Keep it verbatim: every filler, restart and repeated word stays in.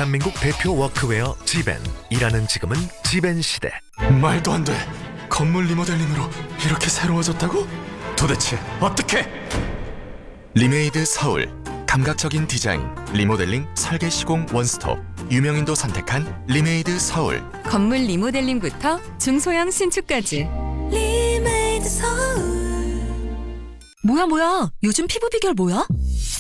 대한민국 대표 워크웨어 지벤. 일하는 지금은 지벤 시대. 말도 안 돼. 건물 리모델링으로 이렇게 새로워졌다고? 도대체 어떻게? 리메이드 서울. 감각적인 디자인, 리모델링, 설계 시공 원스톱. 유명인도 선택한 리메이드 서울. 건물 리모델링부터 중소형 신축까지. 리메이드 서울. 뭐야 뭐야 요즘 피부 비결 뭐야?